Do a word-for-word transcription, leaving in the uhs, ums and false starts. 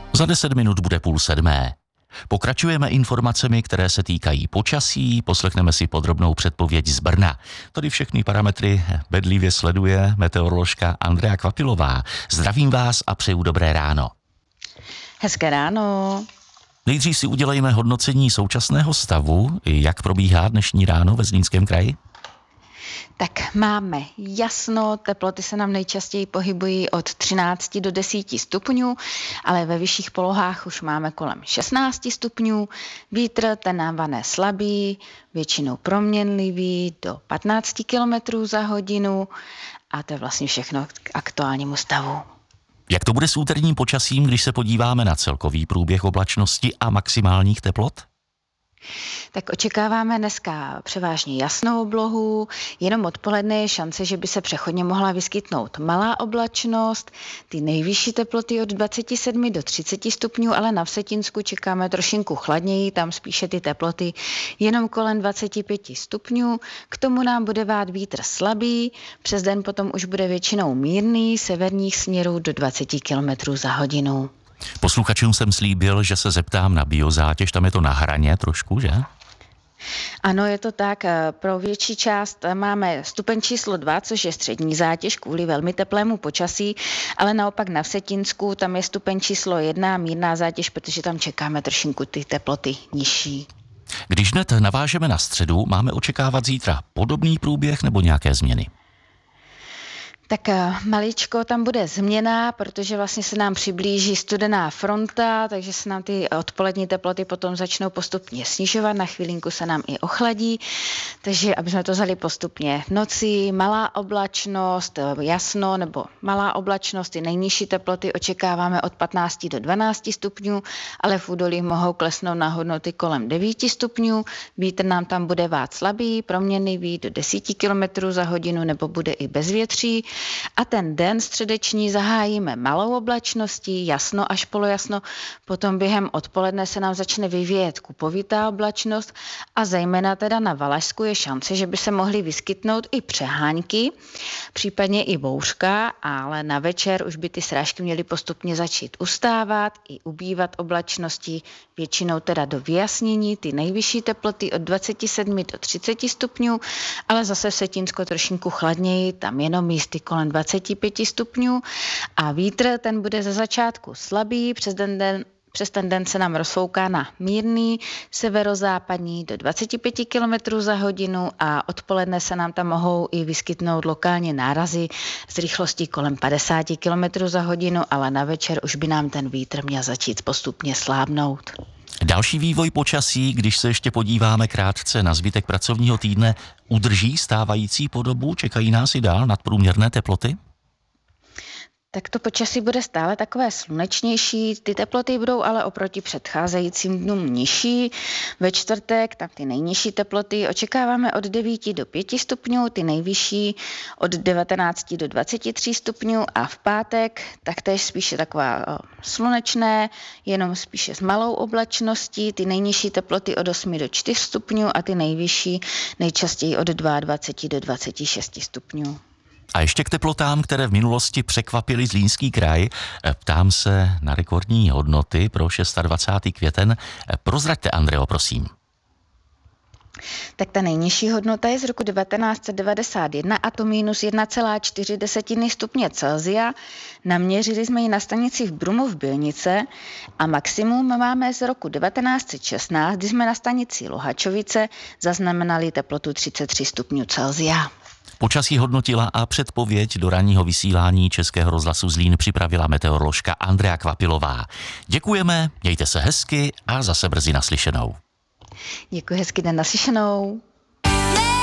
Za deset minut bude půl sedmé. Pokračujeme informacemi, které se týkají počasí, poslechneme si podrobnou předpověď z Brna. Tady všechny parametry bedlivě sleduje meteoroložka Andrea Kvapilová. Zdravím vás a přeju dobré ráno. Hezké ráno. Nejdřív si udělejme hodnocení současného stavu. Jak probíhá dnešní ráno ve Zlínském kraji? Tak máme jasno, teploty se nám nejčastěji pohybují od třinácti do deseti stupňů, ale ve vyšších polohách už máme kolem šestnácti stupňů. Vítr ten nám vane slabý, většinou proměnlivý do patnácti kilometrů za hodinu a to je vlastně všechno k aktuálnímu stavu. Jak to bude s úterním počasím, když se podíváme na celkový průběh oblačnosti a maximálních teplot? Tak očekáváme dneska převážně jasnou oblohu, jenom odpoledne je šance, že by se přechodně mohla vyskytnout malá oblačnost, ty nejvyšší teploty od dvaceti sedmi do třiceti stupňů, ale na Vsetínsku čekáme trošinku chladněji, tam spíše ty teploty jenom kolem dvaceti pěti stupňů, k tomu nám bude vát vítr slabý, přes den potom už bude většinou mírný, severních směrů do dvaceti kilometrů za hodinu. Posluchačům jsem slíbil, že se zeptám na biozátěž, tam je to na hraně trošku, že? Ano, je to tak. Pro větší část máme stupeň číslo dva, což je střední zátěž kvůli velmi teplému počasí, ale naopak na Vsetínsku tam je stupeň číslo jedna, mírná zátěž, protože tam čekáme trošinku ty teploty nižší. Když hned navážeme na středu, máme očekávat zítra podobný průběh nebo nějaké změny? Tak maličko tam bude změna, protože vlastně se nám přiblíží studená fronta, takže se nám ty odpolední teploty potom začnou postupně snižovat, na chvilinku se nám i ochladí, takže aby jsme to vzali postupně noci, malá oblačnost, jasno nebo malá oblačnost, ty nejnižší teploty očekáváme od patnácti do dvanácti stupňů, ale v údolí mohou klesnout na hodnoty kolem devíti stupňů, vítr nám tam bude vát slabý, proměnlivý do deseti kilometrů za hodinu nebo bude i bezvětří. A ten den středeční zahájíme malou oblačností, jasno až polojasno, potom během odpoledne se nám začne vyvíjet kupovitá oblačnost a zejména teda na Valašsku je šance, že by se mohly vyskytnout i přehánky, případně i bouřka, ale na večer už by ty srážky měly postupně začít ustávat i ubývat oblačnosti, většinou teda do vyjasnění, ty nejvyšší teploty od dvaceti sedmi do třiceti stupňů, ale zase Vsetínsko trošinku chladněji, tam jenom místy kolem dvaceti pěti stupňů a vítr ten bude ze začátku slabý, přes ten den Přes ten den se nám rozfouká na mírný severozápadní do dvaceti pěti kilometrů za hodinu a odpoledne se nám tam mohou i vyskytnout lokálně nárazy s rychlostí kolem padesáti kilometrů za hodinu, ale na večer už by nám ten vítr měl začít postupně slábnout. Další vývoj počasí, když se ještě podíváme krátce na zbytek pracovního týdne, udrží stávající podobu, čekají nás i dál nadprůměrné teploty? Tak to počasí bude stále takové slunečnější, ty teploty budou ale oproti předcházejícím dnům nižší. Ve čtvrtek tam ty nejnižší teploty očekáváme od devíti do pěti stupňů, ty nejvyšší od devatenácti do dvaceti tří stupňů a v pátek taktéž spíše taková o, slunečné, jenom spíše s malou oblačností, ty nejnižší teploty od osmi do čtyř stupňů a ty nejvyšší nejčastěji od dvaceti dvou do dvaceti šesti stupňů. A ještě k teplotám, které v minulosti překvapily Zlínský kraj. Ptám se na rekordní hodnoty pro dvacátého šestého květen. Prozraďte, Andreo, prosím. Tak ta nejnižší hodnota je z roku devatenáct set devadesát jedna a to minus jedna celá čtyři stupně Celsia. Naměřili jsme ji na stanici v Brumov Bylnice a maximum máme z roku devatenáct set šestnáct, kdy jsme na stanici Lohačovice zaznamenali teplotu třicet tři stupňů Celsia. Počasí hodnotila a předpověď do ranního vysílání Českého rozhlasu Zlín připravila meteoroložka Andrea Kvapilová. Děkujeme, mějte se hezky a zase brzy naslyšenou. Děkuji, hezký den, naslyšenou.